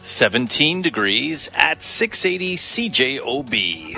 17 degrees at 680 CJOB.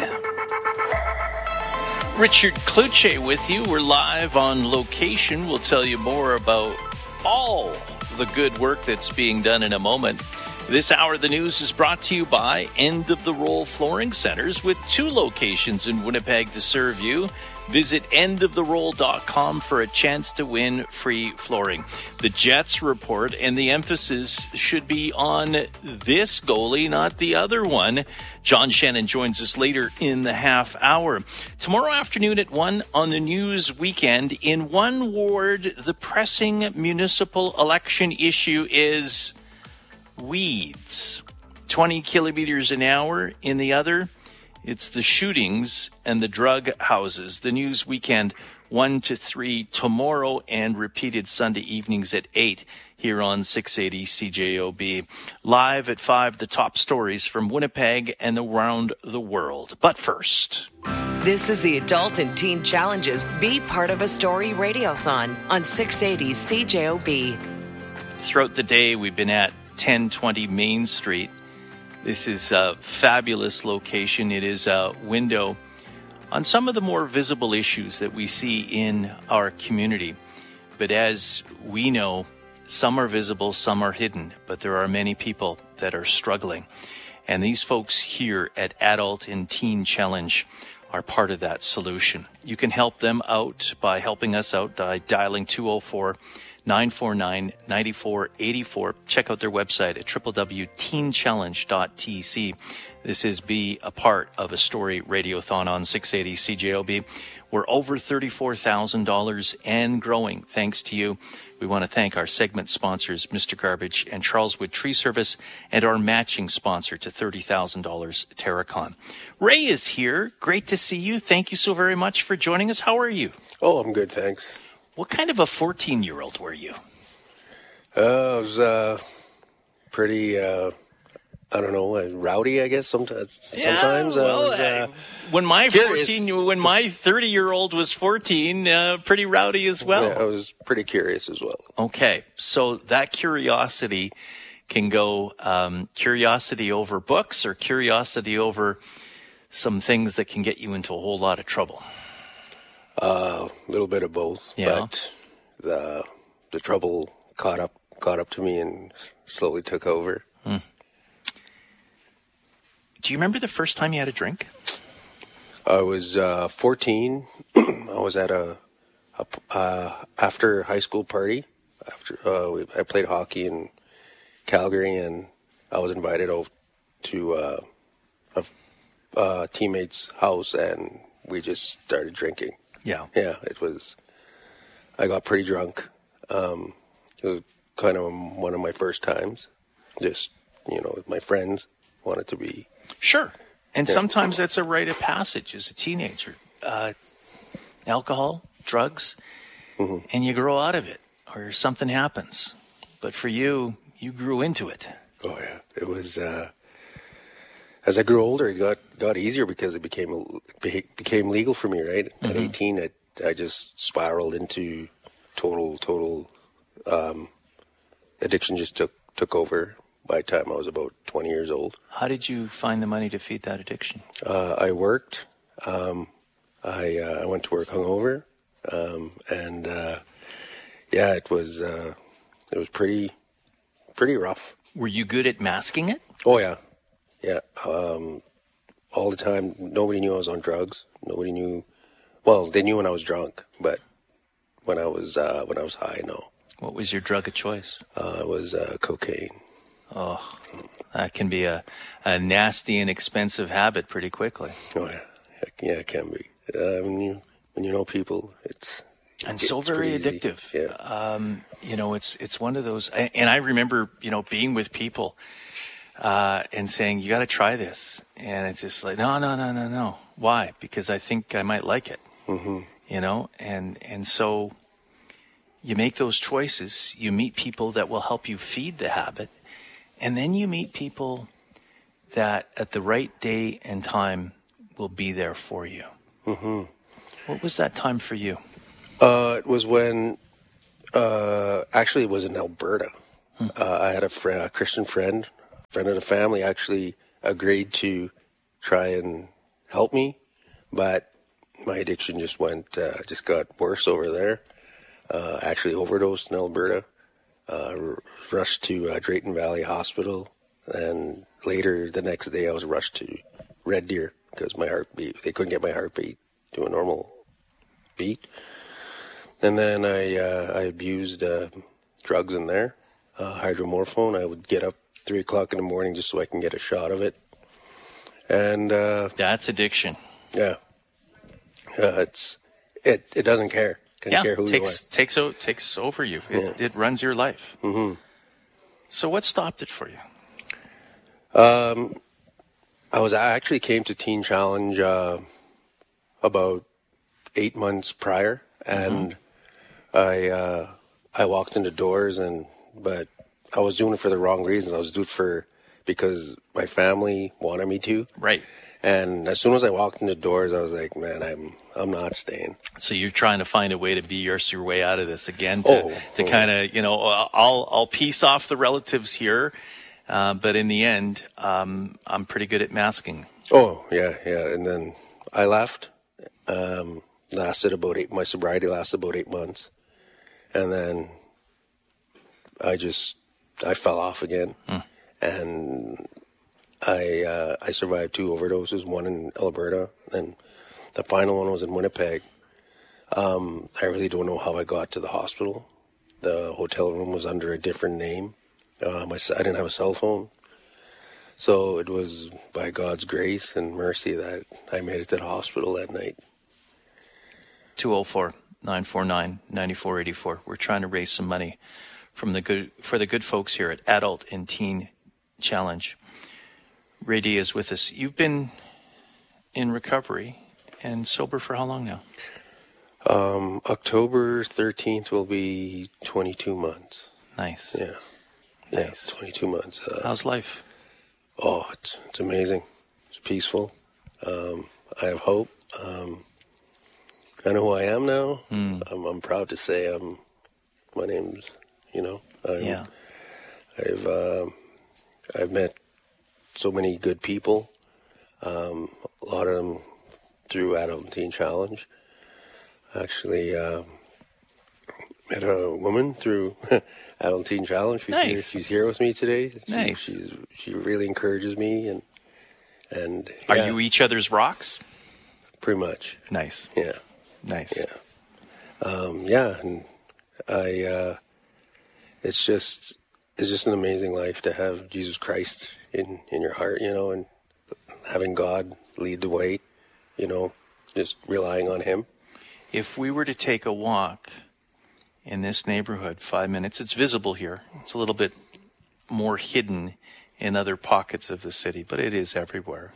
Richard Kluche with you. We're live on location. We'll tell you more about all the good work that's being done in a moment. This hour of the news is brought to you by End of the Roll Flooring Centers with 2 locations in Winnipeg to serve you. Visit endoftheroll.com for a chance to win free flooring. The Jets report, and the emphasis should be on this goalie, not the other one. John Shannon joins us later in the half hour. Tomorrow afternoon at 1 on the News Weekend, in one ward, the pressing municipal election issue is weeds. 20 kilometers an hour in the other. It's the shootings and the drug houses. The News Weekend, 1 to 3 tomorrow and repeated Sunday evenings at 8 here on 680 CJOB. Live at 5, the top stories from Winnipeg and around the world. But first, this is the Adult and Teen Challenges. Be part of a story radiothon on 680 CJOB. Throughout the day, we've been at 1020 Main Street. This is a fabulous location. It is a window on some of the more visible issues that we see in our community. But as we know, some are visible, some are hidden, but there are many people that are struggling. And these folks here at Adult and Teen Challenge are part of that solution. You can help them out by helping us out by dialing 204-949-9484. Check out their website at www.teenchallenge.tc. This is be a part of a story radiothon on 680 CJOB. We're over $34,000 and growing thanks to you. We want to thank our segment sponsors, Mr. Garbage and Charleswood Tree Service, and our matching sponsor to $30,000, Terracon. Ray is here. Great to see you. Thank you so very much for joining us. How are you? Oh, I'm good, thanks. What kind of a 14-year-old were you? I was pretty, rowdy, I guess, sometimes. When my 30-year-old was 14, pretty rowdy as well. Yeah, I was pretty curious as well. Okay, so that curiosity can go curiosity over books or curiosity over some things that can get you into a whole lot of trouble. A little bit of both, yeah. But the trouble caught up to me and slowly took over. Do you remember the first time you had a drink? I was 14. I was at a after high school party. I played hockey in Calgary, and I was invited over to a teammate's house, and we just started drinking. Yeah, it was. I got pretty drunk. It was kind of one of my first times. Just, with my friends, wanted to be. Sure. And sometimes that's a rite of passage as a teenager. Alcohol, drugs, and you grow out of it, or something happens. But for you, you grew into it. Oh yeah, it was. As I grew older, it got easier because it became legal for me. Right at 18, I just spiraled into total addiction. Just took over. By the time I was about 20 years old. How did you find the money to feed that addiction? I worked. I went to work hungover, and it was pretty rough. Were you good at masking it? Oh yeah. All the time. Nobody knew I was on drugs. Nobody knew. Well, they knew when I was drunk, but when I was high, no. What was your drug of choice? It was cocaine. Oh, that can be a nasty and expensive habit pretty quickly. Oh yeah, it can be. When you know people, it's very addictive. Yeah. It's one of those. And I remember, being with people and saying, "You got to try this," and it's just like, no. Why? Because I think I might like it. And so you make those choices. You meet people that will help you feed the habit. And then you meet people that at the right day and time will be there for you. What was that time for you? It was when, actually it was in Alberta. I had a Christian friend friend of the family actually agreed to try and help me, but my addiction just got worse over there. Actually overdosed in Alberta, rushed to Drayton Valley Hospital, and later the next day I was rushed to Red Deer because they couldn't get my heartbeat to a normal beat. And then I abused drugs in there, hydromorphone. I would get up 3 o'clock in the morning just so I can get a shot of it. And that's addiction. Yeah. It doesn't care. Can't care who you are. Takes over you. It runs your life. Mm-hmm. So what stopped it for you? I actually came to Teen Challenge about 8 months prior, and I walked into doors, but I was doing it for the wrong reasons. I was doing it because my family wanted me to. Right. And as soon as I walked into doors, I was like, man, I'm not staying. So you're trying to find a way to BS your way out of this again to kind of, I'll piece off the relatives here, but in the end, I'm pretty good at masking. Oh, yeah. And then I left. Lasted about 8. My sobriety lasted about 8 months. And then I fell off again. And I survived 2 overdoses, one in Alberta, and the final one was in Winnipeg. I really don't know how I got to the hospital. The hotel room was under a different name. I didn't have a cell phone. So it was by God's grace and mercy that I made it to the hospital that night. 204-949-9484. We're trying to raise some money for the good folks here at Adult and Teen Challenge. Ray D is with us. You've been in recovery and sober for how long now? October 13th will be 22 months. Nice. Yeah. Nice. 22 months. How's life? Oh, it's amazing. It's peaceful. I have hope. I know who I am now. I'm proud to say my name's, I've met so many good people, a lot of them through Adult and Teen Challenge. Actually, met a woman through Adult and Teen Challenge. Nice. She's here with me today. Nice. She really encourages me, and Are you each other's rocks? Pretty much. Nice. Yeah. Nice. Yeah. And it's just an amazing life to have Jesus Christ in your heart, and having God lead the way, just relying on Him. If we were to take a walk in this neighborhood, 5 minutes, it's visible here. It's a little bit more hidden in other pockets of the city, but it is everywhere.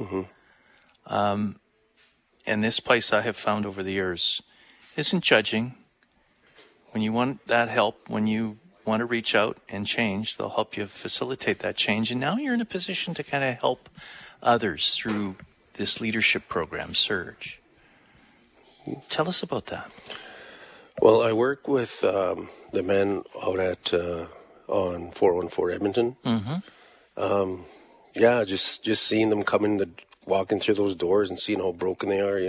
And this place I have found over the years isn't judging. When you want that help, when you want to reach out and change, they'll help you facilitate that change. And now you're in a position to kind of help others through this leadership program, Surge. Tell us about that. Well, I work with the men out at on 414 Edmonton. Just seeing them walking through those doors and seeing how broken they are,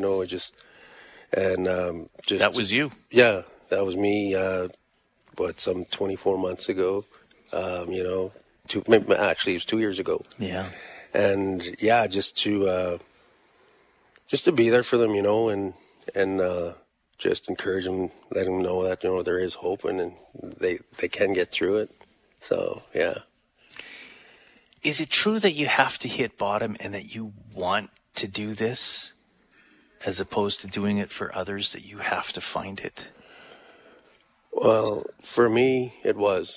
that was you. Yeah, that was me. Some 24 months ago, actually it was 2 years ago. Yeah. And just to be there for them, and just encourage them, let them know that, there is hope and they can get through it. So, yeah. Is it true that you have to hit bottom and that you want to do this as opposed to doing it for others, that you have to find it? Well, for me, it was.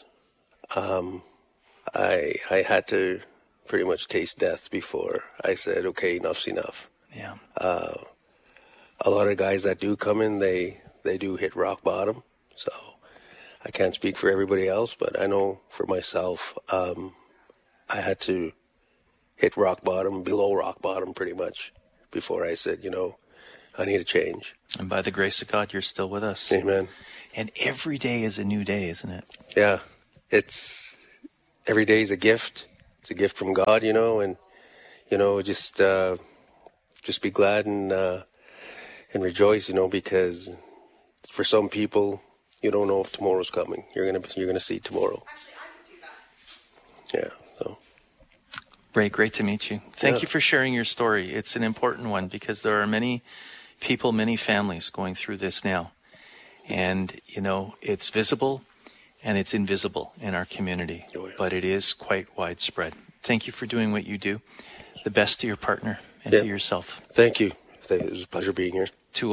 I had to pretty much taste death before I said, okay, enough's enough. Yeah. A lot of guys that do come in, they do hit rock bottom. So I can't speak for everybody else, but I know for myself, I had to hit below rock bottom pretty much before I said, I need a change. And by the grace of God, you're still with us. Amen. And every day is a new day, isn't it? Yeah. Every day is a gift. it's a gift from God, and just be glad and rejoice, because for some people, you don't know if tomorrow's coming. You're gonna see tomorrow. Yeah. So. Ray, great to meet you. Thank you for sharing your story. It's an important one because there are many people, many families going through this now, and it's visible and it's invisible in our community, but it is quite widespread. Thank you for doing what you do. The best to your partner and to yourself. Thank you. It was a pleasure being here.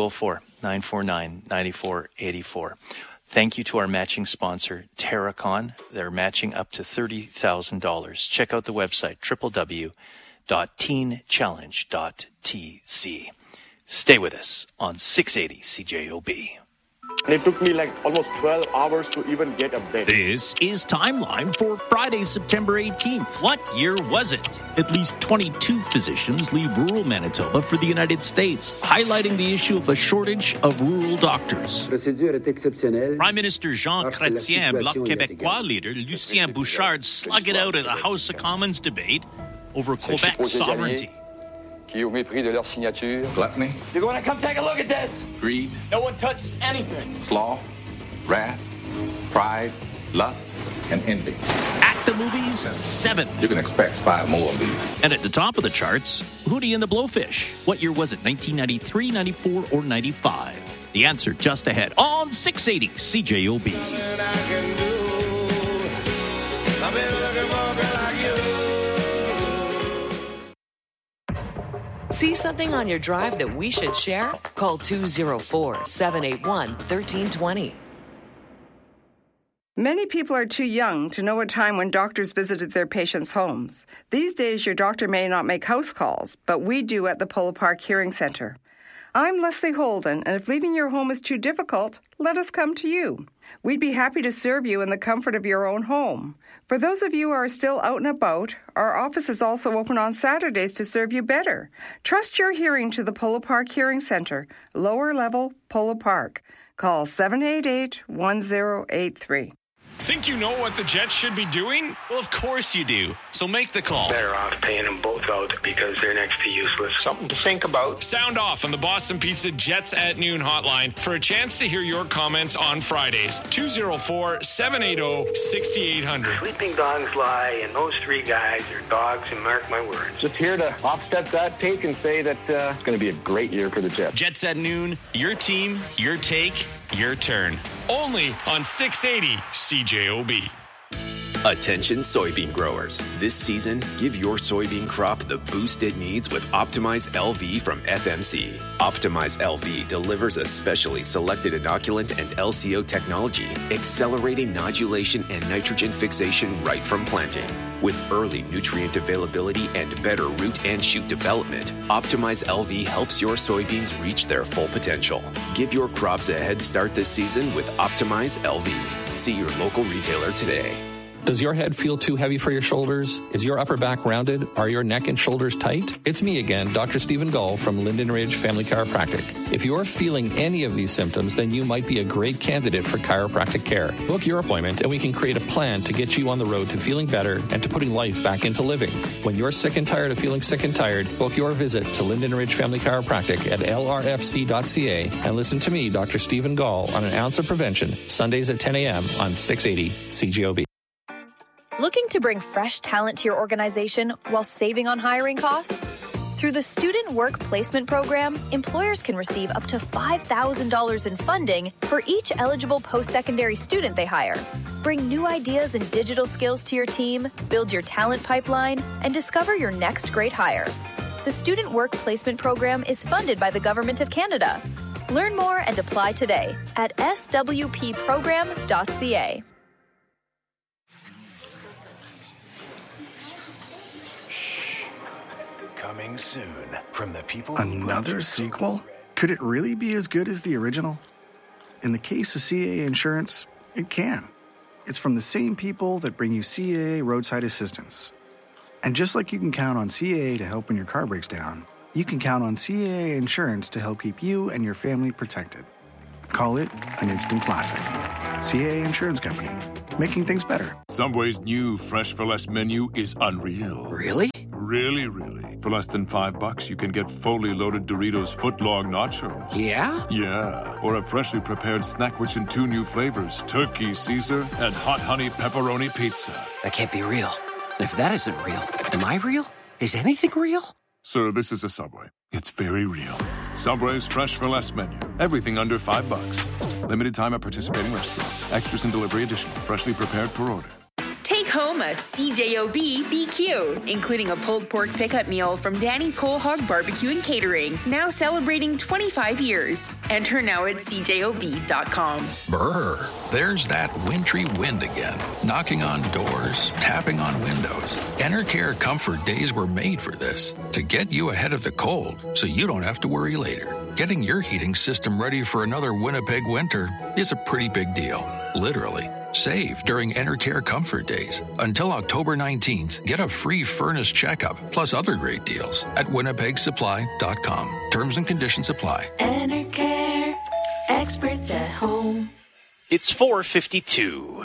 204-949-9484. Thank you to our matching sponsor, Terracon. They're matching up to $30,000. Check out the website, www.teenchallenge.tc. Stay with us on 680 CJOB. And it took me almost 12 hours to even get a bed. This is Timeline for Friday, September 18th. What year was it? At least 22 physicians leave rural Manitoba for the United States, highlighting the issue of a shortage of rural doctors. Prime Minister Jean Chrétien, Bloc Québécois leader Lucien Bouchard slug it out at a House of Commons debate over Quebec's sovereignty. Qui, au mépris de leur signature, gluttony, you're going to come take a look at this. Greed, no one touches anything. Sloth, wrath, pride, lust, and envy. At the movies, 7. You can expect 5 more of these. And at the top of the charts, Hootie and the Blowfish. What year was it? 1993, 94, or 95? The answer just ahead on 680 CJOB. See something on your drive that we should share? Call 204-781-1320. Many people are too young to know a time when doctors visited their patients' homes. These days, your doctor may not make house calls, but we do at the Polo Park Hearing Center. I'm Leslie Holden, and if leaving your home is too difficult, let us come to you. We'd be happy to serve you in the comfort of your own home. For those of you who are still out and about, our office is also open on Saturdays to serve you better. Trust your hearing to the Polo Park Hearing Center, lower level, Polo Park. Call 788-1083. Think you know what the Jets should be doing? Well, of course you do. So make the call. Better off paying them both out because they're next to useless. Something to think about. Sound off on the Boston Pizza Jets at Noon hotline for a chance to hear your comments on Fridays. 204-780-6800. Sleeping dogs lie, and those 3 guys are dogs, and mark my words. Just here to offset that take and say that it's going to be a great year for the Jets. Jets at Noon, your team, your take, your turn. Only on 680 CJOB. Attention soybean growers. This season, give your soybean crop the boost it needs with Optimize LV from FMC. Optimize LV delivers a specially selected inoculant and LCO technology, accelerating nodulation and nitrogen fixation right from planting. With early nutrient availability and better root and shoot development, Optimize LV helps your soybeans reach their full potential. Give your crops a head start this season with Optimize LV. See your local retailer today. Does your head feel too heavy for your shoulders? Is your upper back rounded? Are your neck and shoulders tight? It's me again, Dr. Stephen Gull from Linden Ridge Family Chiropractic. If you're feeling any of these symptoms, then you might be a great candidate for chiropractic care. Book your appointment and we can create a plan to get you on the road to feeling better and to putting life back into living. When you're sick and tired of feeling sick and tired, book your visit to Linden Ridge Family Chiropractic at lrfc.ca and listen to me, Dr. Stephen Gull, on An Ounce of Prevention, Sundays at 10 a.m. on 680 CJOB. Looking to bring fresh talent to your organization while saving on hiring costs? Through the Student Work Placement Program, employers can receive up to $5,000 in funding for each eligible post-secondary student they hire. Bring new ideas and digital skills to your team, build your talent pipeline, and discover your next great hire. The Student Work Placement Program is funded by the Government of Canada. Learn more and apply today at swpprogram.ca. Coming soon from the people. Another sequel? Could it really be as good as the original? In the case of CAA Insurance, it can. It's from the same people that bring you CAA Roadside Assistance. And just like you can count on CAA to help when your car breaks down, you can count on CAA Insurance to help keep you and your family protected. Call it an instant classic. CAA Insurance Company. making things better. Subway's new Fresh for Less menu is unreal. Really? Really, really. For less than $5, you can get fully loaded Doritos footlong nachos. Yeah? Yeah. Or a freshly prepared snack rich in 2 new flavors, Turkey Caesar and Hot Honey Pepperoni Pizza. That can't be real. And if that isn't real, am I real? Is anything real? Sir, this is a Subway. It's very real. Subway's Fresh for Less menu. Everything under $5. Limited time at participating restaurants. Extras and delivery additional. Freshly prepared per order. Take home a CJOB BQ, including a pulled pork pickup meal from Danny's Whole Hog Barbecue and Catering, now celebrating 25 years. Enter now at CJOB.com. Brr, there's that wintry wind again, knocking on doors, tapping on windows. Enercare Comfort Days were made for this, to get you ahead of the cold so you don't have to worry later. Getting your heating system ready for another Winnipeg winter is a pretty big deal, literally. Save during Enercare Comfort Days. Until October 19th, get a free furnace checkup, plus other great deals at winnipegsupply.com. Terms and conditions apply. Enercare, experts at home. It's 4:52.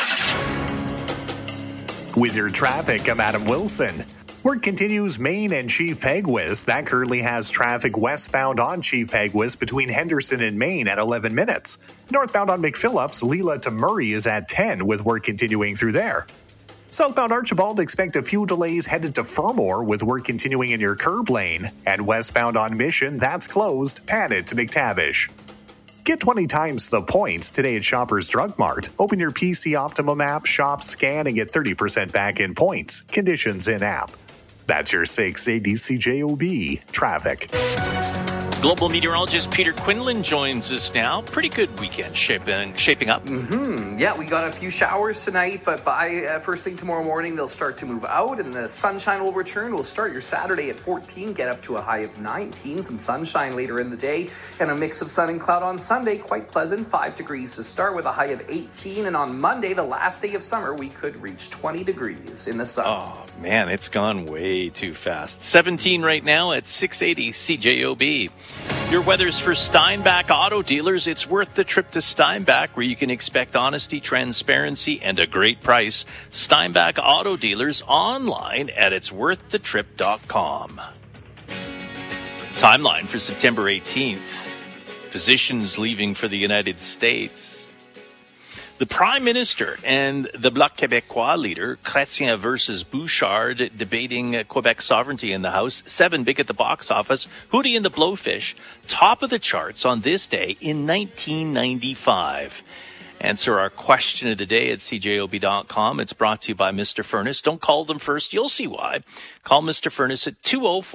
With your traffic, I'm Adam Wilson. Work continues Main and Chief Peguis. That currently has traffic westbound on Chief Peguis between Henderson and Main at 11 minutes. Northbound on McPhillips, Leela to Murray is at 10 with work continuing through there. Southbound Archibald, expect a few delays headed to Fermor with work continuing in your curb lane. And westbound on Mission, that's closed, padded to McTavish. Get 20 times the points today at Shoppers Drug Mart. Open your PC Optimum app, shop, scan, and get 30% back in points. Conditions in app. That's your 680 CJOB traffic. Global meteorologist Peter Quinlan joins us now. Pretty good weekend shaping up. Yeah, we got a few showers tonight, but by first thing tomorrow morning, they'll start to move out and the sunshine will return. We'll start your Saturday at 14, get up to a high of 19, some sunshine later in the day, and a mix of sun and cloud on Sunday. Quite pleasant, 5 degrees to start with a high of 18. And on Monday, the last day of summer, we could reach 20 degrees in the sun. Oh, man, it's gone way too fast. 17 right now at 680 CJOB. Your weather's for Steinbach Auto Dealers. It's worth the trip to Steinbach, where you can expect honesty, transparency, and a great price. Steinbach Auto Dealers online at itsworththetrip.com. Timeline for September 18th. Physicians leaving for the United States. The Prime Minister and the Bloc Québécois leader, Chrétien versus Bouchard, debating Quebec sovereignty in the House. 7 big at the box office. Hootie and the Blowfish, top of the charts on this day in 1995. Answer our question of the day at cjob.com. It's brought to you by Mr. Furnace. Don't call them first. You'll see why. Call Mr. Furnace at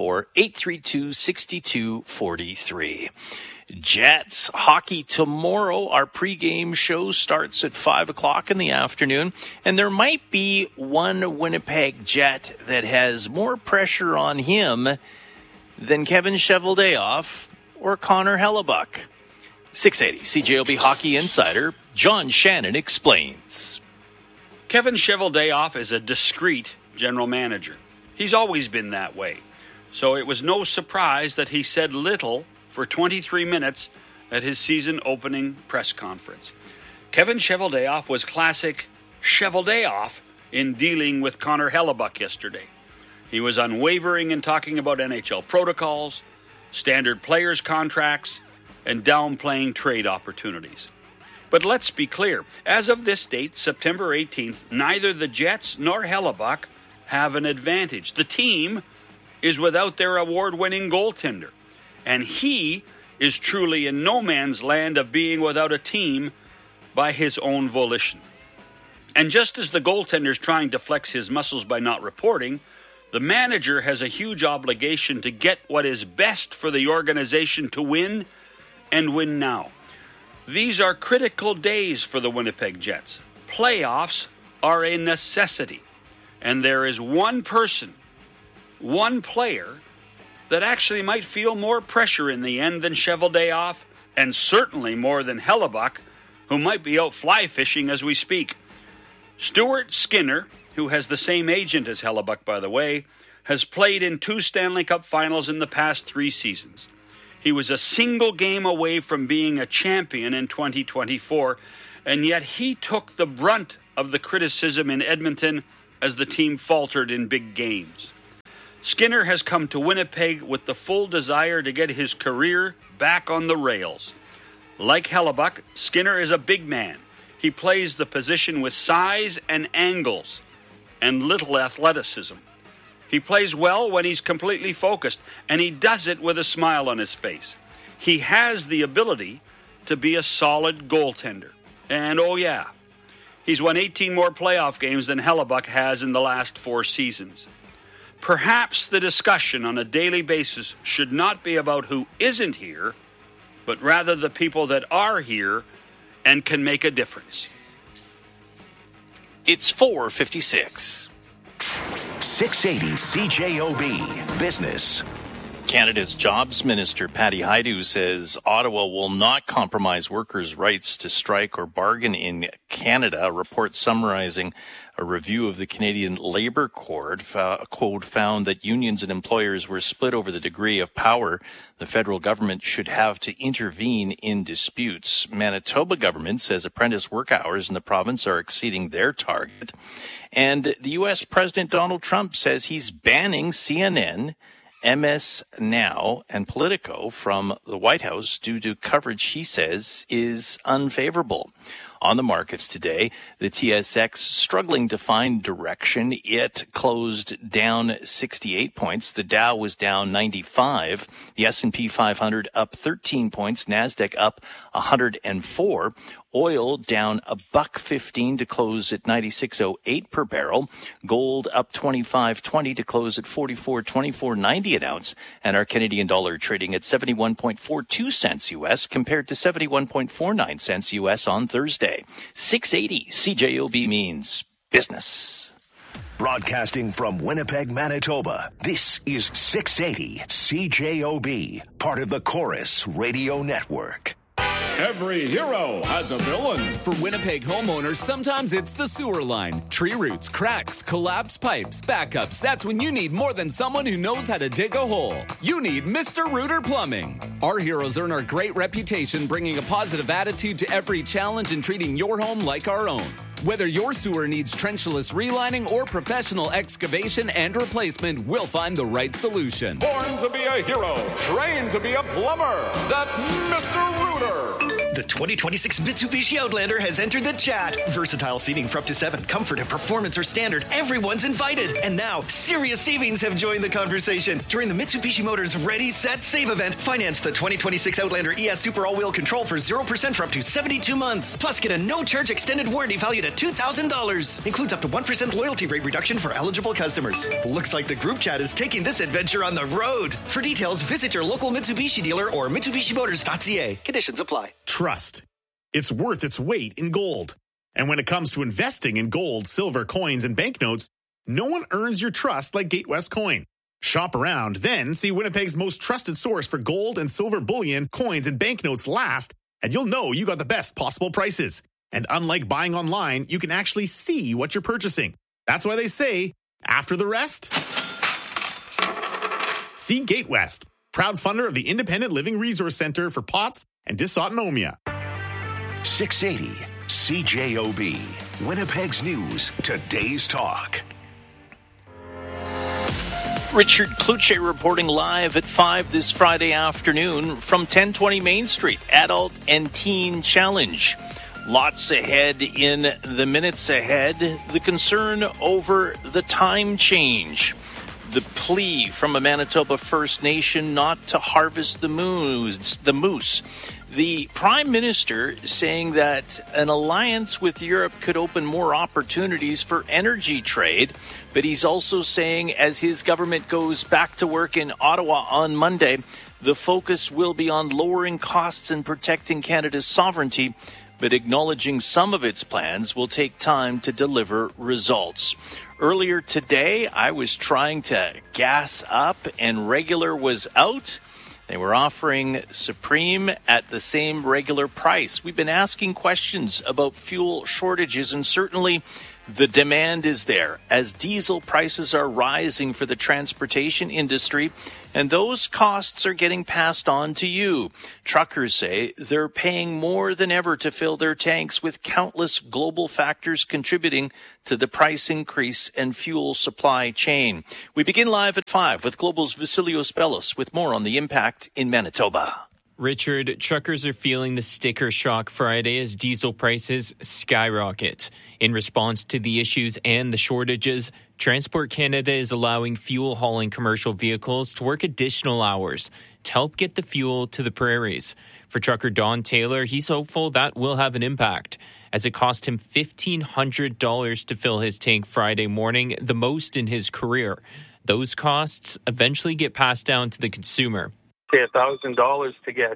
204-832-6243. Jets hockey tomorrow. Our pregame show starts at 5 o'clock in the afternoon, and there might be one Winnipeg Jet that has more pressure on him than Kevin Cheveldayoff or Connor Hellebuck. 680 CJOB Hockey Insider John Shannon explains. Kevin Cheveldayoff is a discreet general manager. He's always been that way. So it was no surprise that he said little for 23 minutes at his season opening press conference. Kevin Cheveldayoff was classic Cheveldayoff in dealing with Connor Hellebuck yesterday. He was unwavering in talking about NHL protocols, standard players' contracts, and downplaying trade opportunities. But let's be clear, as of this date, September 18th, neither the Jets nor Hellebuck have an advantage. The team is without their award-winning goaltender. And he is truly in no man's land of being without a team by his own volition. And just as the goaltender's trying to flex his muscles by not reporting, the manager has a huge obligation to get what is best for the organization to win, and win now. These are critical days for the Winnipeg Jets. Playoffs are a necessity. And there is one person, one player, that actually might feel more pressure in the end than Cheveldayoff, and certainly more than Hellebuck, who might be out fly fishing as we speak. Stuart Skinner, who has the same agent as Hellebuck, by the way, has played in 2 Stanley Cup finals in the past 3 seasons. He was a single game away from being a champion in 2024, and yet he took the brunt of the criticism in Edmonton as the team faltered in big games. Skinner has come to Winnipeg with the full desire to get his career back on the rails. Like Hellebuyck, Skinner is a big man. He plays the position with size and angles and little athleticism. He plays well when he's completely focused, and he does it with a smile on his face. He has the ability to be a solid goaltender. And oh yeah, he's won 18 more playoff games than Hellebuyck has in the last 4 seasons. Perhaps the discussion on a daily basis should not be about who isn't here, but rather the people that are here and can make a difference. It's 4:56. 680 CJOB Business. Canada's Jobs Minister Patty Hajdu says Ottawa will not compromise workers' rights to strike or bargain in Canada. A report summarizing a review of the Canadian Labour Code found that unions and employers were split over the degree of power the federal government should have to intervene in disputes. Manitoba government says apprentice work hours in the province are exceeding their target. And the U.S. President Donald Trump says he's banning CNN, MS Now, and Politico from the White House due to coverage he says is unfavorable. On the markets today, the TSX struggling to find direction. It closed down 68 points. The Dow was down 95. The S&P 500 up 13 points. NASDAQ up 104. Oil down $1.15 to close at $96.08 per barrel. Gold up $25.20 to close at $44.24.90 an ounce. And our Canadian dollar trading at 71.42 cents U.S. compared to 71.49 cents U.S. on Thursday. 680 CJOB means business. Broadcasting from Winnipeg, Manitoba, this is 680 CJOB, part of the Chorus Radio Network. Every hero has a villain. For Winnipeg homeowners, sometimes it's the sewer line. Tree roots, cracks, collapsed pipes, backups. That's when you need more than someone who knows how to dig a hole. You need Mr. Rooter Plumbing. Our heroes earn our great reputation, bringing a positive attitude to every challenge and treating your home like our own. Whether your sewer needs trenchless relining or professional excavation and replacement, we'll find the right solution. Born to be a hero, trained to be a plumber. That's Mr. Rooter. The 2026 Mitsubishi Outlander has entered the chat. Versatile seating for up to 7. Comfort and performance are standard. Everyone's invited. And now, serious savings have joined the conversation. During the Mitsubishi Motors Ready, Set, Save event, finance the 2026 Outlander ES Super All-Wheel Control for 0% for up to 72 months. Plus, get a no-charge extended warranty valued at $2,000. Includes up to 1% loyalty rate reduction for eligible customers. Looks like the group chat is taking this adventure on the road. For details, visit your local Mitsubishi dealer or MitsubishiMotors.ca. Conditions apply. Trust. It's worth its weight in gold. And when it comes to investing in gold, silver, coins, and banknotes, no one earns your trust like Gatewest Coin. Shop around, then see Winnipeg's most trusted source for gold and silver bullion, coins, and banknotes last, and you'll know you got the best possible prices. And unlike buying online, you can actually see what you're purchasing. That's why they say, after the rest, see Gatewest, proud funder of the Independent Living Resource Center for POTS and dysautonomia. 680 CJOB, Winnipeg's News, Today's Talk. Richard Kluche reporting live at 5 this Friday afternoon from 1020 Main Street, Adult and Teen Challenge. Lots ahead in the minutes ahead. The concern over the time change. The plea from a Manitoba First Nation not to harvest the moose. The Prime Minister saying that an alliance with Europe could open more opportunities for energy trade. But he's also saying as his government goes back to work in Ottawa on Monday, the focus will be on lowering costs and protecting Canada's sovereignty, but acknowledging some of its plans will take time to deliver results. Earlier today, I was trying to gas up and regular was out. They were offering Supreme at the same regular price. We've been asking questions about fuel shortages, and certainly The demand is there as diesel prices are rising for the transportation industry, and those costs are getting passed on to you. Truckers say they're paying more than ever to fill their tanks, with countless global factors contributing to the price increase and fuel supply chain. We begin live at 5 with Global's Vasilios Bellos with more on the impact in Manitoba. Richard, truckers are feeling the sticker shock Friday as diesel prices skyrocket. In response to the issues and the shortages, Transport Canada is allowing fuel hauling commercial vehicles to work additional hours to help get the fuel to the prairies. For trucker Don Taylor, he's hopeful that will have an impact, as it cost him $1,500 to fill his tank Friday morning, the most in his career. Those costs eventually get passed down to the consumer. Say $1,000 to get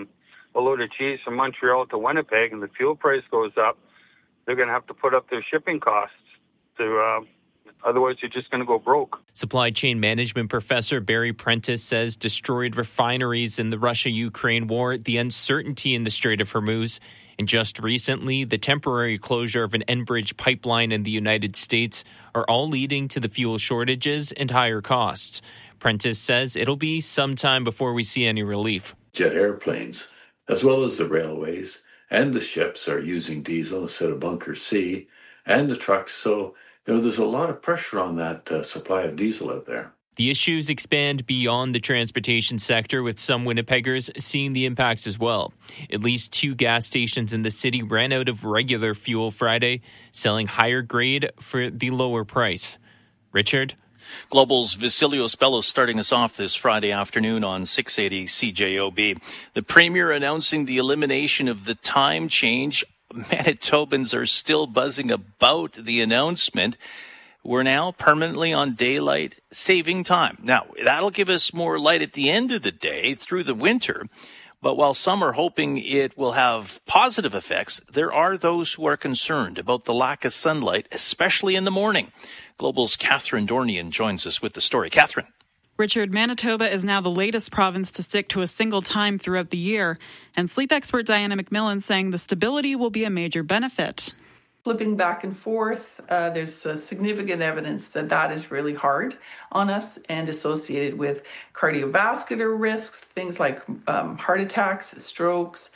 a load of cheese from Montreal to Winnipeg, and the fuel price goes up, they're going to have to put up their shipping costs. Otherwise, you're just going to go broke. Supply chain management professor Barry Prentice says destroyed refineries in the Russia-Ukraine war, the uncertainty in the Strait of Hormuz, and just recently, the temporary closure of an Enbridge pipeline in the United States are all leading to the fuel shortages and higher costs. Prentice says it'll be some time before we see any relief. Jet airplanes, as well as the railways and the ships, are using diesel instead of bunker C, and the trucks. So, there's a lot of pressure on that supply of diesel out there. The issues expand beyond the transportation sector, with some Winnipeggers seeing the impacts as well. At least 2 gas stations in the city ran out of regular fuel Friday, selling higher grade for the lower price. Richard? Global's Vasilios Bellos starting us off this Friday afternoon on 680 CJOB. The Premier announcing the elimination of the time change. Manitobans are still buzzing about the announcement. We're now permanently on daylight saving time. Now, that'll give us more light at the end of the day through the winter. But while some are hoping it will have positive effects, there are those who are concerned about the lack of sunlight, especially in the morning. Global's Catherine Dornian joins us with the story. Catherine. Richard, Manitoba is now the latest province to stick to a single time throughout the year, and sleep expert Diana McMillan saying the stability will be a major benefit. Flipping back and forth, there's significant evidence that that is really hard on us and associated with cardiovascular risks, things like heart attacks, strokes,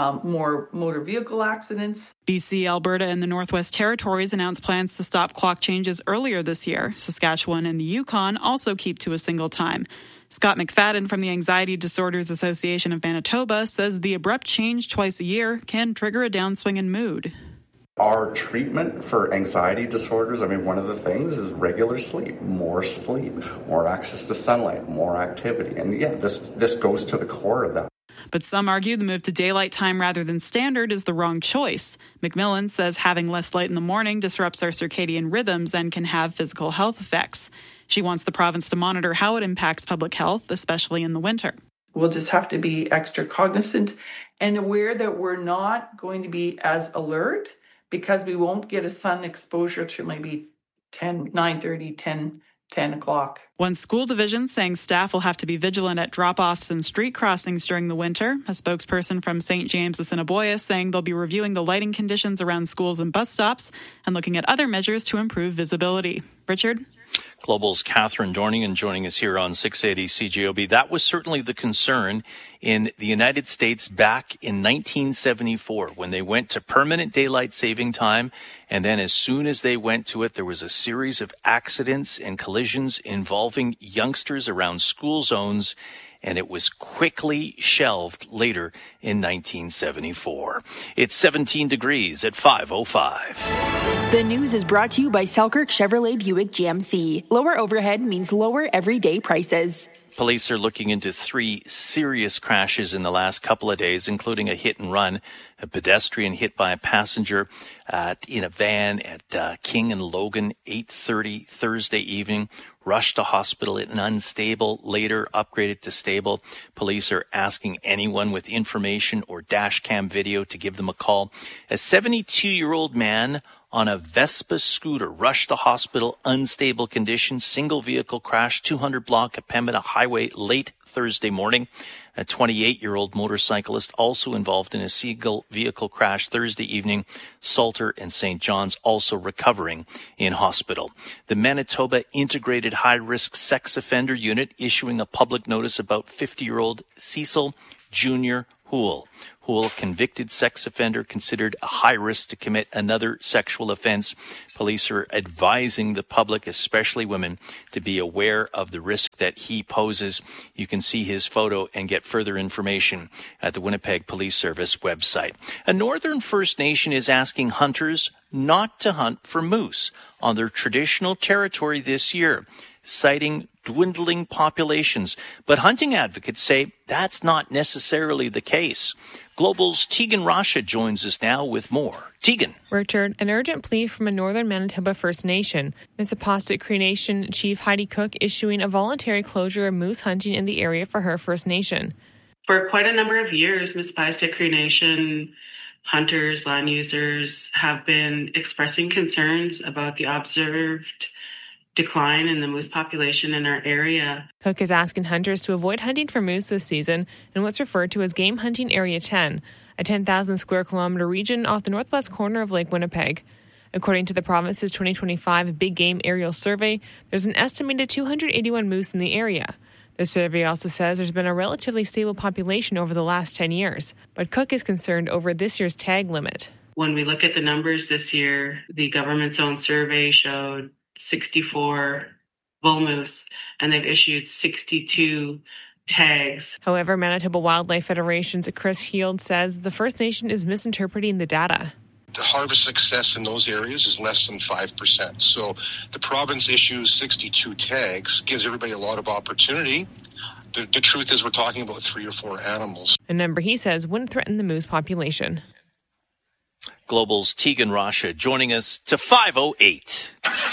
more motor vehicle accidents. BC, Alberta, and the Northwest Territories announced plans to stop clock changes earlier this year. Saskatchewan and the Yukon also keep to a single time. Scott McFadden from the Anxiety Disorders Association of Manitoba says the abrupt change twice a year can trigger a downswing in mood. Our treatment for anxiety disorders, one of the things is regular sleep, more access to sunlight, more activity. And this goes to the core of that. But some argue the move to daylight time rather than standard is the wrong choice. McMillan says having less light in the morning disrupts our circadian rhythms and can have physical health effects. She wants the province to monitor how it impacts public health, especially in the winter. We'll just have to be extra cognizant and aware that we're not going to be as alert because we won't get a sun exposure till maybe 9:30, 10 o'clock. One school division saying staff will have to be vigilant at drop-offs and street crossings during the winter. A spokesperson from St. James Assiniboia saying they'll be reviewing the lighting conditions around schools and bus stops and looking at other measures to improve visibility. Richard? Global's Catherine Dornian joining us here on 680 CJOB. That was certainly the concern in the United States back in 1974 when they went to permanent daylight saving time. And then as soon as they went to it, there was a series of accidents and collisions involving youngsters around school zones. And it was quickly shelved later in 1974. It's 17 degrees at 5:05. The news is brought to you by Selkirk Chevrolet Buick GMC. Lower overhead means lower everyday prices. Police are looking into 3 serious crashes in the last couple of days, including a hit and run. A pedestrian hit by a passenger in a van at King and Logan, 8:30 Thursday evening. Rushed to hospital and unstable, later upgraded to stable. Police are asking anyone with information or dash cam video to give them a call. A 72-year-old man on a Vespa scooter, rushed the hospital, unstable condition, single vehicle crash, 200 block of Pembina Highway late Thursday morning. A 28-year-old motorcyclist also involved in a single vehicle crash Thursday evening. Salter and St. John's also recovering in hospital. The Manitoba Integrated High-Risk Sex Offender Unit issuing a public notice about 50-year-old Cecil Jr. Houle. Houle, convicted sex offender, considered a high risk to commit another sexual offense. Police are advising the public, especially women, to be aware of the risk that he poses. You can see his photo and get further information at the Winnipeg Police Service website. A Northern First Nation is asking hunters not to hunt for moose on their traditional territory this year, citing dwindling populations. But hunting advocates say that's not necessarily the case. Global's Tegan Rasha joins us now with more. Tegan. Richard, an urgent plea from a Northern Manitoba First Nation. Mississipauset Cree Nation Chief Heidi Cook issuing a voluntary closure of moose hunting in the area for her First Nation. For quite a number of years, Mississipauset Cree Nation hunters, land users have been expressing concerns about the observed decline in the moose population in our area. Cook is asking hunters to avoid hunting for moose this season in what's referred to as Game Hunting Area 10, a 10,000 square kilometre region off the northwest corner of Lake Winnipeg. According to the province's 2025 Big Game Aerial Survey, there's an estimated 281 moose in the area. The survey also says there's been a relatively stable population over the last 10 years, but Cook is concerned over this year's tag limit. When we look at the numbers this year, the government's own survey showed 64 bull moose, and they've issued 62 tags. However, Manitoba Wildlife Federation's Chris Heald says the First Nation is misinterpreting the data. The harvest success in those areas is less than 5%. So the province issues 62 tags, gives everybody a lot of opportunity. The truth is we're talking about 3 or 4 animals. A number he says wouldn't threaten the moose population. Global's Tegan Rasha joining us to 5:08.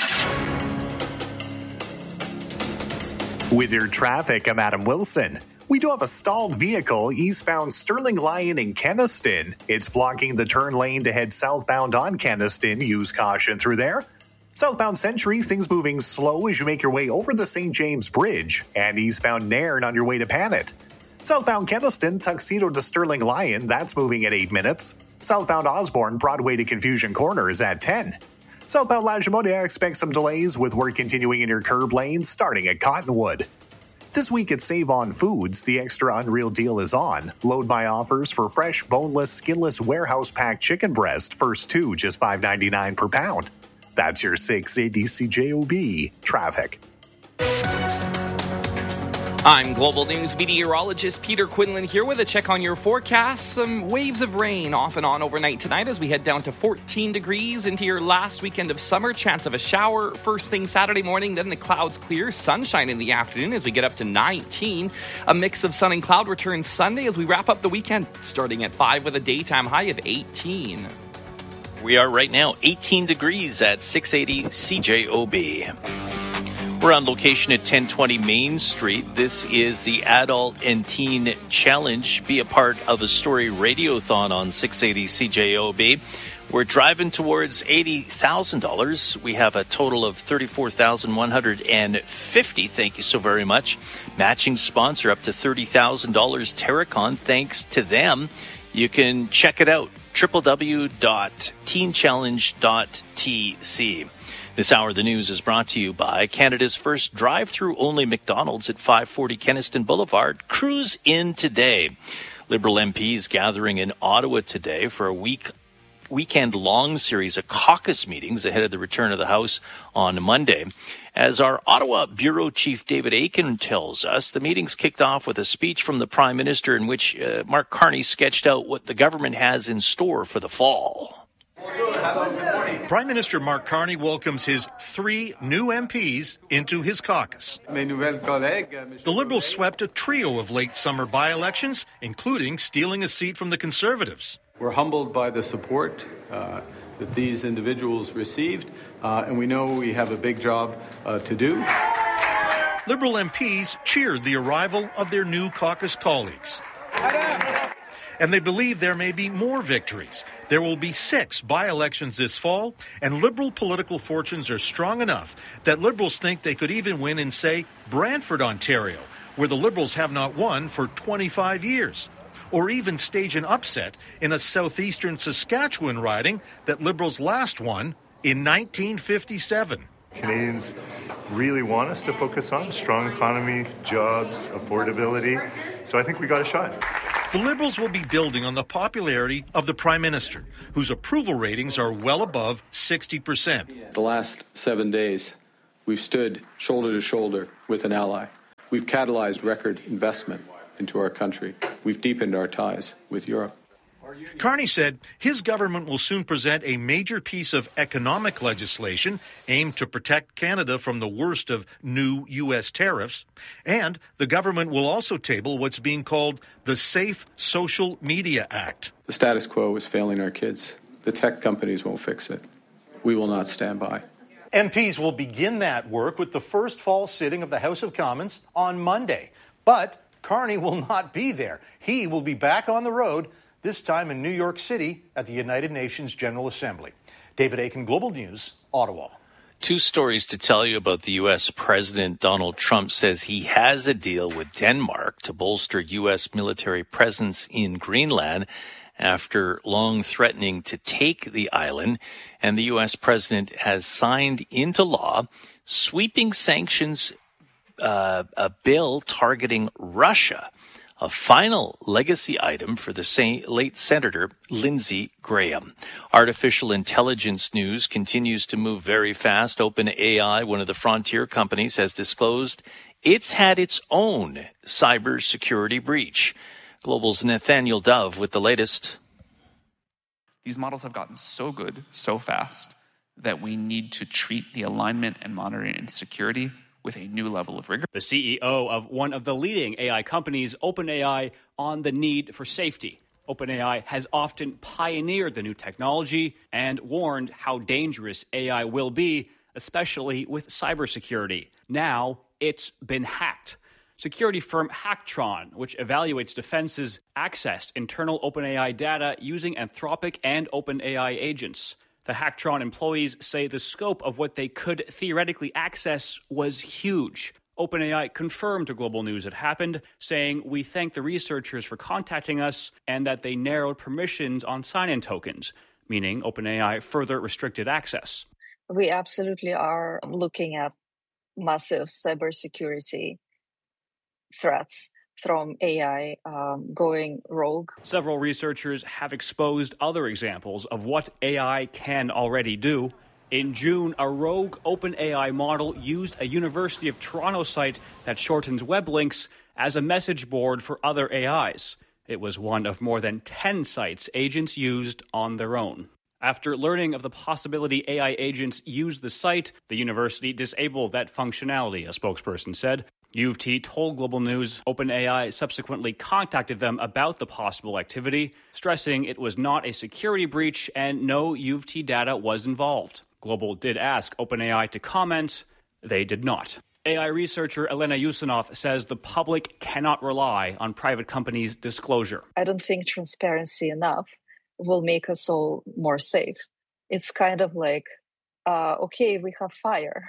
With your traffic, I'm Adam Wilson. We do have a stalled vehicle eastbound Sterling Lion in Kenaston. It's blocking the turn lane to head southbound on Kenaston. Use caution through there. Southbound Century, things moving slow as you make your way over the St. James Bridge, and eastbound Nairn on your way to Panet. Southbound Kenaston, Tuxedo to Sterling Lion, that's moving at 8 minutes. Southbound Osborne, Broadway to Confusion Corner is at 10. Southbound Lagimota, expect some delays with work continuing in your curb lanes starting at Cottonwood. This week at Save On Foods, the extra unreal deal is on. Load my offers for fresh, boneless, skinless, warehouse-packed chicken breast. First 2, just $5.99 per pound. That's your 680 CJOB traffic. I'm Global News meteorologist Peter Quinlan here with a check on your forecast. Some waves of rain off and on overnight tonight as we head down to 14 degrees into your last weekend of summer. Chance of a shower first thing Saturday morning, then the clouds clear. Sunshine in the afternoon as we get up to 19. A mix of sun and cloud returns Sunday as we wrap up the weekend starting at 5 with a daytime high of 18. We are right now 18 degrees at 680 CJOB. We're on location at 1020 Main Street. This is the Adult and Teen Challenge. Be a part of a story radiothon on 680 CJOB. We're driving towards $80,000. We have a total of $34,150. Thank you so very much. Matching sponsor up to $30,000. Terracon, thanks to them. You can check it out, www.teenchallenge.tc. This hour of the news is brought to you by Canada's first drive-through only McDonald's at 540 Kenaston Boulevard. Cruise in today. Liberal MPs gathering in Ottawa today for a weekend-long series of caucus meetings ahead of the return of the House on Monday. As our Ottawa Bureau Chief David Akin tells us, the meetings kicked off with a speech from the Prime Minister in which Mark Carney sketched out what the government has in store for the fall. Prime Minister Mark Carney welcomes his 3 new MPs into his caucus. The Liberals swept a trio of late summer by-elections, including stealing a seat from the Conservatives. We're humbled by the support that these individuals received, and we know we have a big job to do. Liberal MPs cheered the arrival of their new caucus colleagues. and they believe there may be more victories. There will be 6 by-elections this fall, and Liberal political fortunes are strong enough that Liberals think they could even win in, say, Brantford, Ontario, where the Liberals have not won for 25 years. Or even stage an upset in a southeastern Saskatchewan riding that Liberals last won in 1957. Canadians really want us to focus on strong economy, jobs, affordability. So I think we got a shot. The Liberals will be building on the popularity of the Prime Minister, whose approval ratings are well above 60%. The last 7 days, we've stood shoulder to shoulder with an ally. We've catalyzed record investment into our country. We've deepened our ties with Europe. Carney said his government will soon present a major piece of economic legislation aimed to protect Canada from the worst of new U.S. tariffs, and the government will also table what's being called the Safe Social Media Act. The status quo is failing our kids. The tech companies won't fix it. We will not stand by. MPs will begin that work with the first fall sitting of the House of Commons on Monday. But Carney will not be there. He will be back on the road, this time in New York City at the United Nations General Assembly. David Aiken, Global News, Ottawa. 2 stories to tell you about the U.S. President. Donald Trump says he has a deal with Denmark to bolster U.S. military presence in Greenland after long threatening to take the island. And the U.S. president has signed into law sweeping sanctions, a bill targeting Russia, a final legacy item for the late Senator Lindsey Graham. Artificial intelligence news continues to move very fast. OpenAI, one of the frontier companies, has disclosed it's had its own cybersecurity breach. Global's Nathaniel Dove with the latest. These models have gotten so good, so fast, that we need to treat the alignment and monitoring and security with a new level of rigor. The CEO of one of the leading AI companies, OpenAI, on the need for safety. OpenAI has often pioneered the new technology and warned how dangerous AI will be, especially with cybersecurity. Now, it's been hacked. Security firm Hacktron, which evaluates defenses, accessed internal OpenAI data using Anthropic and OpenAI agents. The Hacktron employees say the scope of what they could theoretically access was huge. OpenAI confirmed to Global News it happened, saying, "We thank the researchers for contacting us and that they narrowed permissions on sign-in tokens," meaning OpenAI further restricted access. We absolutely are looking at massive cybersecurity threats from AI going rogue. Several researchers have exposed other examples of what AI can already do. In June, a rogue OpenAI model used a University of Toronto site that shortens web links as a message board for other AIs. It was one of more than 10 sites agents used on their own. After learning of the possibility AI agents use the site, the university disabled that functionality, a spokesperson said. U of T told Global News OpenAI subsequently contacted them about the possible activity, stressing it was not a security breach and no U of T data was involved. Global did ask OpenAI to comment. They did not. AI researcher Elena Yusinov says the public cannot rely on private companies' disclosure. I don't think transparency enough will make us all more safe. It's kind of like, okay, we have fire.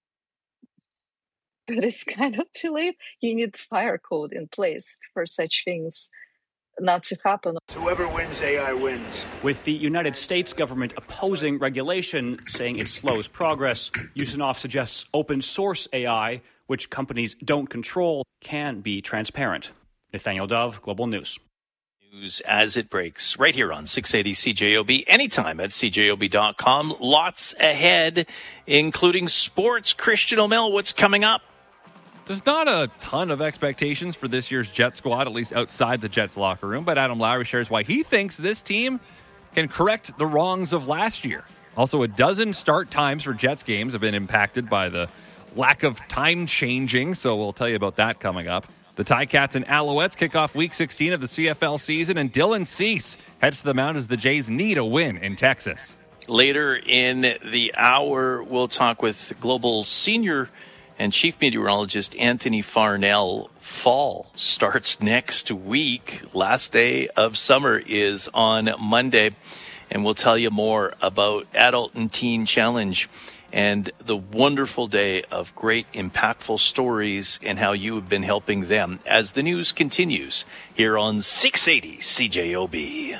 But it's kind of too late. You need fire code in place for such things not to happen. Whoever wins, AI wins. With the United States government opposing regulation, saying it slows progress, Yusinov suggests open source AI, which companies don't control, can be transparent. Nathaniel Dove, Global News. News as it breaks right here on 680 CJOB, anytime at CJOB.com. Lots ahead, including sports. Christian O'Mill, what's coming up? There's not a ton of expectations for this year's Jet squad, at least outside the Jets locker room, but Adam Lowry shares why he thinks this team can correct the wrongs of last year. Also, a dozen start times for Jets games have been impacted by the lack of time changing, so we'll tell you about that coming up. The Ticats and Alouettes kick off Week 16 of the CFL season, and Dylan Cease heads to the mound as the Jays need a win in Texas. Later in the hour, we'll talk with Global Senior And Chief Meteorologist Anthony Farnell, fall starts next week. Last day of summer is on Monday. And we'll tell you more about Adult and Teen Challenge and the wonderful day of great, impactful stories and how you have been helping them as the news continues here on 680 CJOB.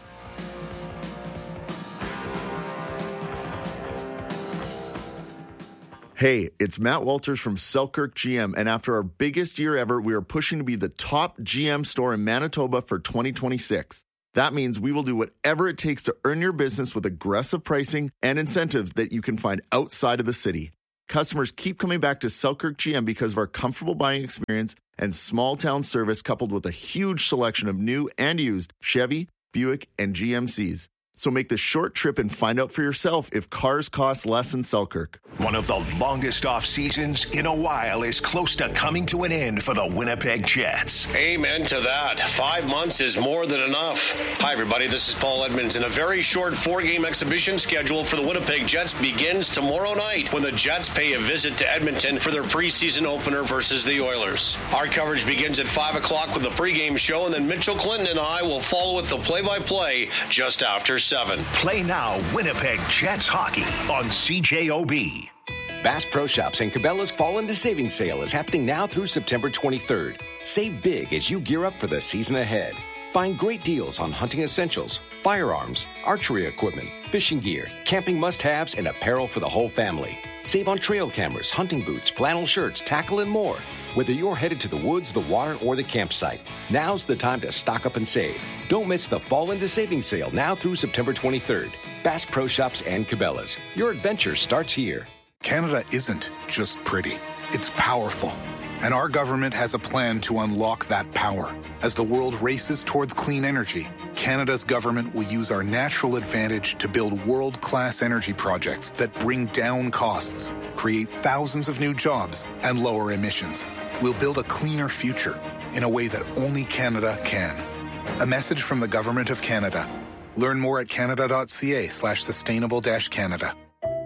Hey, it's Matt Walters from Selkirk GM, and after our biggest year ever, we are pushing to be the top GM store in Manitoba for 2026. That means we will do whatever it takes to earn your business with aggressive pricing and incentives that you can find outside of the city. Customers keep coming back to Selkirk GM because of our comfortable buying experience and small town service, coupled with a huge selection of new and used Chevy, Buick, and GMCs. So make the short trip and find out for yourself if cars cost less in Selkirk. One of the longest off seasons in a while is close to coming to an end for the Winnipeg Jets. Amen to that. 5 months is more than enough. Hi, everybody. This is Paul Edmonds. And a very short 4-game exhibition schedule for the Winnipeg Jets begins tomorrow night when the Jets pay a visit to Edmonton for their preseason opener versus the Oilers. Our coverage begins at 5 o'clock with the pregame show, and then Mitchell Clinton and I will follow with the play-by-play just after 7. Play now Winnipeg Jets hockey on CJOB. Bass Pro Shops and Cabela's Fall into Savings Sale is happening now through September 23rd. Save big as you gear up for the season ahead. Find great deals on hunting essentials, firearms, archery equipment, fishing gear, camping must-haves, and apparel for the whole family. Save on trail cameras, hunting boots, flannel shirts, tackle, and more. Whether you're headed to the woods, the water, or the campsite, now's the time to stock up and save. Don't miss the Fall into Savings Sale now through September 23rd. Bass Pro Shops and Cabela's. Your adventure starts here. Canada isn't just pretty. It's powerful. And our government has a plan to unlock that power. As the world races towards clean energy, Canada's government will use our natural advantage to build world-class energy projects that bring down costs, create thousands of new jobs, and lower emissions. We'll build a cleaner future in a way that only Canada can. A message from the Government of Canada. Learn more at canada.ca/sustainable-Canada.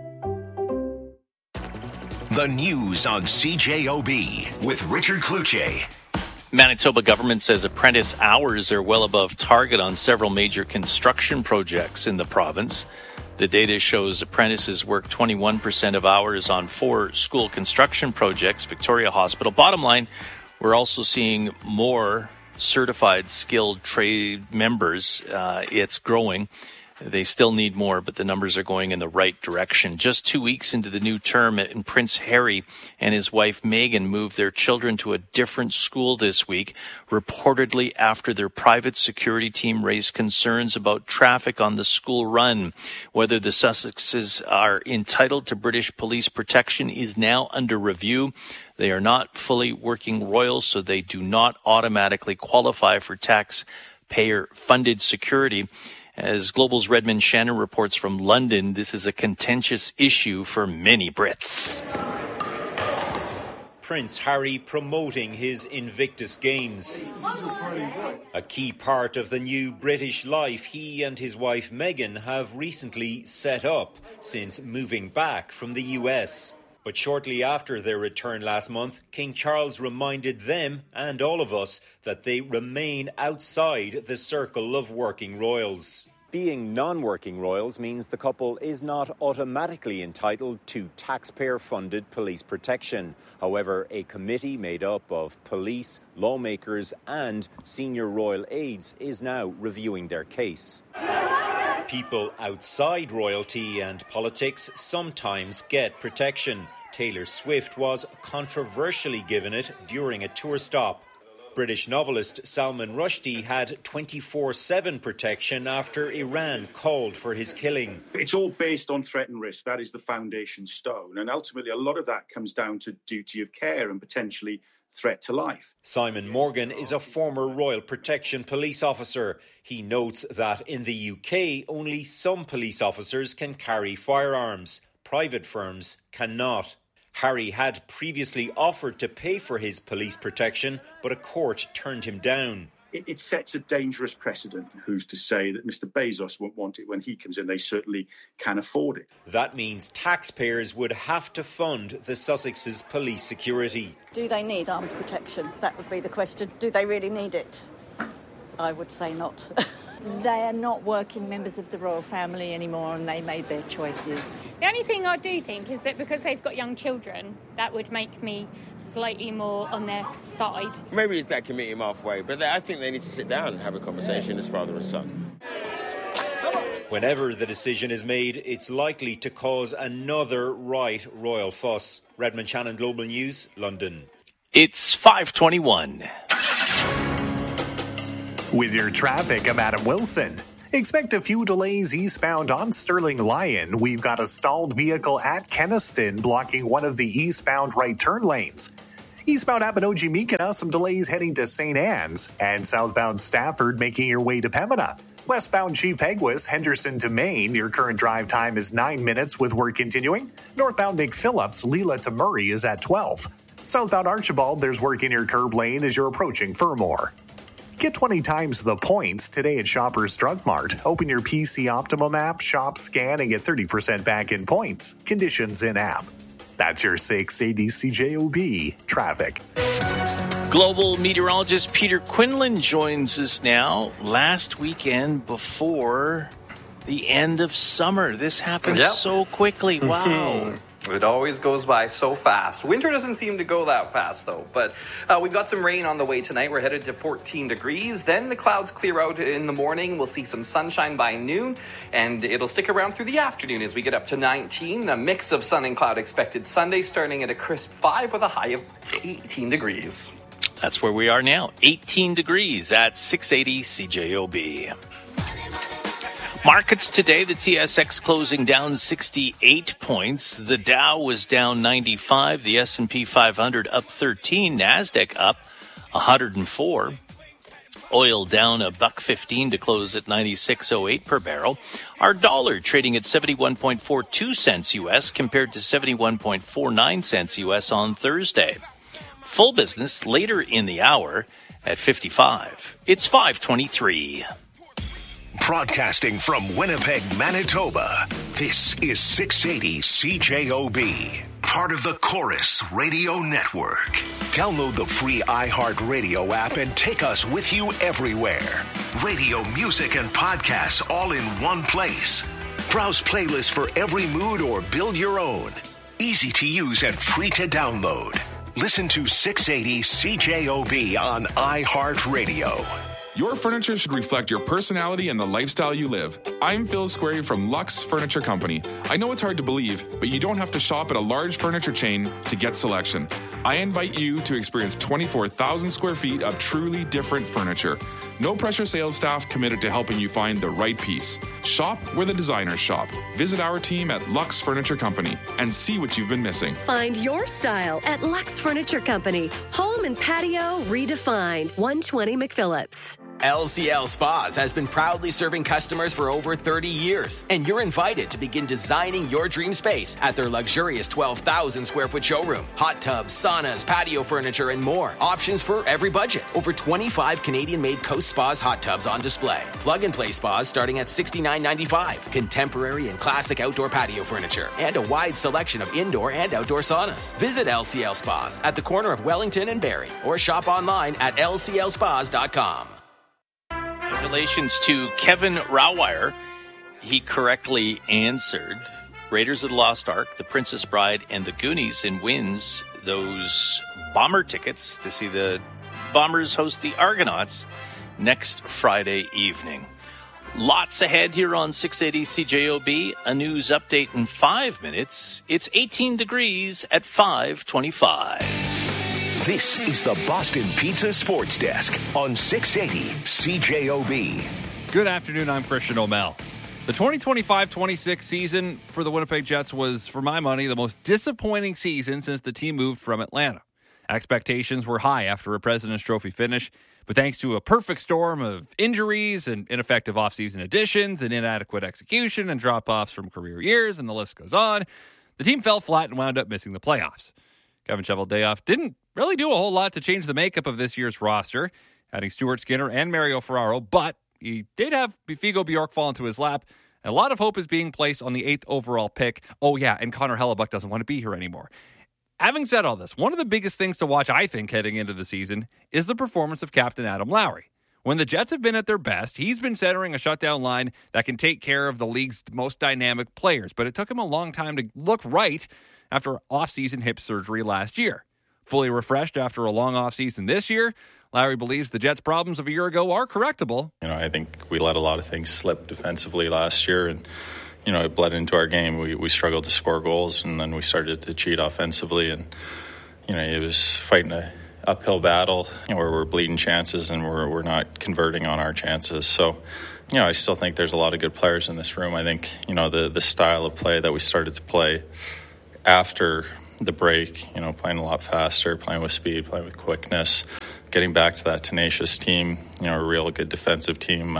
The news on CJOB with Richard Cloutier. Manitoba government says apprentice hours are well above target on several major construction projects in the province. The data shows apprentices work 21% of hours on 4 school construction projects, Victoria Hospital. Bottom line, we're also seeing more certified skilled trade members. It's growing. They still need more, but the numbers are going in the right direction. Just 2 weeks into the new term, and Prince Harry and his wife Meghan moved their children to a different school this week, reportedly after their private security team raised concerns about traffic on the school run. Whether the Sussexes are entitled to British police protection is now under review. They are not fully working royals, so they do not automatically qualify for taxpayer-funded security. As Global's Redmond Shannon reports from London, this is a contentious issue for many Brits. Prince Harry promoting his Invictus Games. A key part of the new British life he and his wife Meghan have recently set up since moving back from the US. But shortly after their return last month, King Charles reminded them and all of us that they remain outside the circle of working royals. Being non-working royals means the couple is not automatically entitled to taxpayer-funded police protection. However, a committee made up of police, lawmakers and senior royal aides is now reviewing their case. People outside royalty and politics sometimes get protection. Taylor Swift was controversially given it during a tour stop. British novelist Salman Rushdie had 24/7 protection after Iran called for his killing. It's all based on threat and risk. That is the foundation stone. And ultimately, a lot of that comes down to duty of care and potentially threat to life. Simon Morgan is a former Royal Protection police officer. He notes that in the UK, only some police officers can carry firearms. Private firms cannot. Harry had previously offered to pay for his police protection, but a court turned him down. it sets a dangerous precedent. Who's to say that Mr. Bezos won't want it when he comes in? They certainly can afford it. That means taxpayers would have to fund the Sussex's police security. Do they need armed protection? That would be the question. Do they really need it? I would say not. They are not working members of the royal family anymore, and they made their choices. The only thing I do think is that because they've got young children, that would make me slightly more on their side. Maybe it's that can meet him halfway, but I think they need to sit down and have a conversation as father and son. Whenever the decision is made, it's likely to cause another royal fuss. Redmond Shannon, Global News, London. It's 5:21. With your traffic, I'm Adam Wilson. Expect a few delays eastbound on Sterling Lyon. We've got a stalled vehicle at Kenaston blocking one of the eastbound right turn lanes. Eastbound Appanochie Meekina, some delays heading to St. Anne's, and southbound Stafford making your way to Pembina. Westbound Chief Peguis, Henderson to Maine, your current drive time is 9 minutes with work continuing. Northbound McPhillips, Leela to Murray is at 12. Southbound Archibald, there's work in your curb lane as you're approaching Fermor. Get 20 times the points today at Shoppers Drug Mart. Open your PC Optimum app, shop, scan, and get 30% back in points. Conditions in app. That's your 680 CJOB traffic. Global meteorologist Peter Quinlan joins us now. Last weekend before the end of summer. This happened so quickly. Wow. It always goes by so fast. Winter doesn't seem to go that fast, though. But we've got some rain on the way tonight. We're headed to 14 degrees. Then the clouds clear out in the morning. We'll see some sunshine by noon. And it'll stick around through the afternoon as we get up to 19. A mix of sun and cloud expected Sunday, starting at a crisp 5 with a high of 18 degrees. That's where we are now. 18 degrees at 680 CJOB. Markets today, the TSX closing down 68 points. The Dow was down 95. The S&P 500 up 13. NASDAQ up 104. Oil down $1.15 to close at 96.08 per barrel. Our dollar trading at 71.42 cents U.S. compared to 71.49 cents U.S. on Thursday. Full business later in the hour at 55. It's 5:23. Broadcasting from Winnipeg, Manitoba, this is 680 CJOB, part of the Chorus Radio Network. Download the free iHeartRadio app and take us with you everywhere. Radio, music, and podcasts all in one place. Browse playlists for every mood or build your own. Easy to use and free to download. Listen to 680 CJOB on iHeartRadio. Your furniture should reflect your personality and the lifestyle you live. I'm Phil Squarey from Lux Furniture Company. I know it's hard to believe, but you don't have to shop at a large furniture chain to get selection. I invite you to experience 24,000 square feet of truly different furniture. No pressure sales staff committed to helping you find the right piece. Shop where the designers shop. Visit our team at Lux Furniture Company and see what you've been missing. Find your style at Lux Furniture Company. Home and patio redefined. 120 McPhillips. LCL Spas has been proudly serving customers for over 30 years, and you're invited to begin designing your dream space at their luxurious 12,000 square foot showroom. Hot tubs, saunas, patio furniture, and more. Options for every budget. Over 25 Canadian-made Coast Spas hot tubs on display. Plug-and-play spas starting at $69.95. Contemporary and classic outdoor patio furniture, and a wide selection of indoor and outdoor saunas. Visit LCL Spas at the corner of Wellington and Barrie, or shop online at lclspas.com. Congratulations to Kevin Rauweier. He correctly answered Raiders of the Lost Ark, The Princess Bride, and The Goonies, and wins those Bomber tickets to see the Bombers host the Argonauts next Friday evening. Lots ahead here on 680 CJOB. A news update in 5 minutes. It's 18 degrees at 5:25. This is the Boston Pizza Sports Desk on 680 CJOB. Good afternoon, I'm Christian O'Mell. The 2025-26 season for the Winnipeg Jets was, for my money, the most disappointing season since the team moved from Atlanta. Expectations were high after a President's Trophy finish, but thanks to a perfect storm of injuries and ineffective offseason additions and inadequate execution and drop-offs from career years, and the list goes on, the team fell flat and wound up missing the playoffs. Kevin Cheveldayoff didn't really do a whole lot to change the makeup of this year's roster. adding Stuart Skinner and Mario Ferraro, but he did have Figo Bjork fall into his lap. And a lot of hope is being placed on the 8th overall pick. Oh, yeah, and Connor Hellebuck doesn't want to be here anymore. Having said all this, one of the biggest things to watch, I think, heading into the season is the performance of Captain Adam Lowry. When the Jets have been at their best, he's been centering a shutdown line that can take care of the league's most dynamic players. But it took him a long time to look right after off-season hip surgery last year. Fully refreshed after a long off-season this year, Lowry believes the Jets' problems of a year ago are correctable. I think we let a lot of things slip defensively last year, and it bled into our game. We struggled to score goals, and then we started to cheat offensively, and it was fighting a uphill battle where we're bleeding chances and we're not converting on our chances. So, I still think there's a lot of good players in this room. I think the style of play that we started to play after the break, playing a lot faster, playing with speed, playing with quickness, getting back to that tenacious team, a real good defensive team.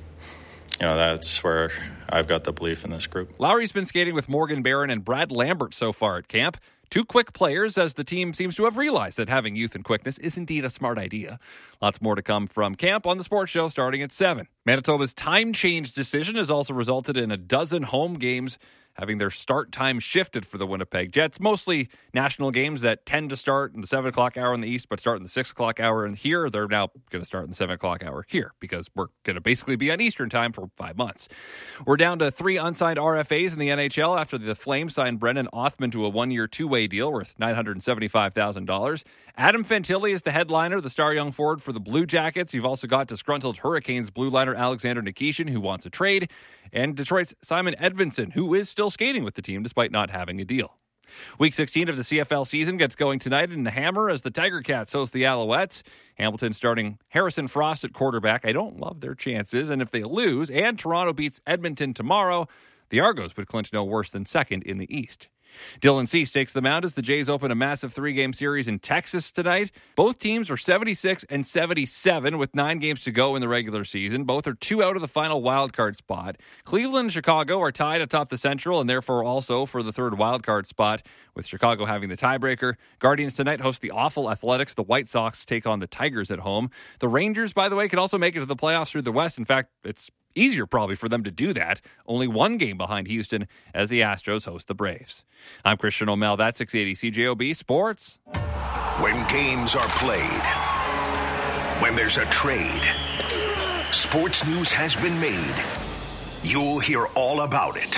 That's where I've got the belief in this group. Lowry's been skating with Morgan Barron and Brad Lambert so far at camp. Two quick players, as the team seems to have realized that having youth and quickness is indeed a smart idea. Lots more to come from camp on the Sports Show starting at 7. Manitoba's time change decision has also resulted in a dozen home games having their start time shifted for the Winnipeg Jets. Mostly national games that tend to start in the 7 o'clock hour in the East, but start in the 6 o'clock hour in here. They're now going to start in the 7 o'clock hour here because we're going to basically be on Eastern time for 5 months. We're down to 3 unsigned RFAs in the NHL after the Flames signed Brendan Othman to a 1-year, 2-way deal worth $975,000. Adam Fantilli is the headliner, the star young forward for the Blue Jackets. You've also got disgruntled Hurricanes blue liner Alexander Nikishin, who wants a trade, and Detroit's Simon Edvinsson, who is still skating with the team despite not having a deal. Week 16 of the CFL season gets going tonight in the Hammer as the Tiger Cats host the Alouettes. Hamilton starting Harrison Frost at quarterback. I don't love their chances, and if they lose and Toronto beats Edmonton tomorrow, the Argos would clinch no worse than second in the East. Dylan Cease takes the mound as the Jays open a massive 3-game series in Texas tonight. Both teams are 76 and 77 with 9 games to go in the regular season. Both are 2 out of the final wildcard spot. Cleveland and Chicago are tied atop the Central and therefore also for the third wildcard spot, with Chicago having the tiebreaker. Guardians tonight host the awful Athletics. The White Sox take on the Tigers at home. The Rangers, by the way, could also make it to the playoffs through the West. In fact, it's easier probably for them to do that. Only 1 game behind Houston as the Astros host the Braves. I'm Christian O'Mell. That's 680 CJOB Sports. When games are played, when there's a trade, sports news has been made. You'll hear all about it.